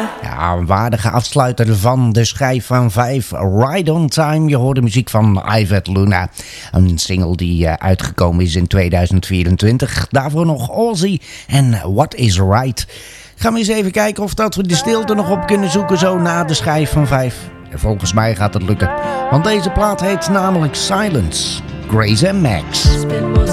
Ja, een waardige afsluiter van de schijf van 5. Right on Time. Je hoort de muziek van Yvette Luna. Een single die uitgekomen is in 2024. Daarvoor nog Ozzy en What is Right. Gaan we eens even kijken of dat we de stilte nog op kunnen zoeken zo na de schijf van 5. En volgens mij gaat het lukken. Want deze plaat heet namelijk Silence. Grace en Max.